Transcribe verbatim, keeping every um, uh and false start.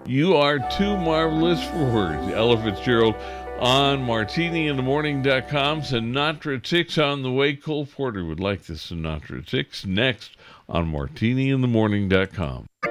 You are too marvelous for words. Ella Fitzgerald on martini in the morning dot com. Sinatra Ticks on the way. Cole Porter would like the Sinatra Ticks next on martini in the morning dot com.